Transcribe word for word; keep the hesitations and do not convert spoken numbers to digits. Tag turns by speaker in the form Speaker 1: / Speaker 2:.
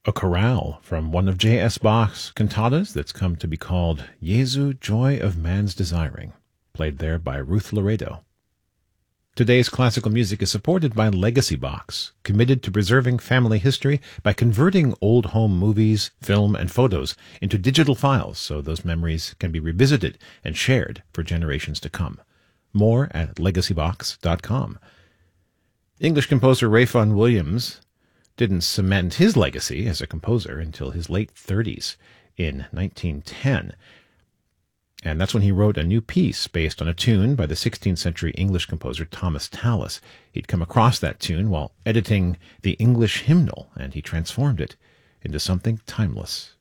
Speaker 1: a chorale from one of J S. Bach's cantatas that's come to be called Jesu, Joy of Man's Desiring, played there by Ruth Laredo. Today's classical music is supported by Legacy Box, committed to preserving family history by converting old home movies, film, and photos into digital files so those memories can be revisited and shared for generations to come. More at legacy box dot com. English composer Rayfun Williams didn't cement his legacy as a composer until his late thirties in nineteen ten. And that's when he wrote a new piece based on a tune by the sixteenth century English composer Thomas Tallis. He'd come across that tune while editing the English hymnal, and he transformed it into something timeless.